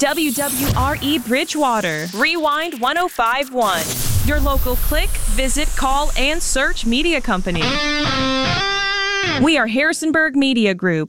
WWRE Bridgewater, Rewind 105.1. Your local click, visit, call, and search media company. We are Harrisonburg Media Group.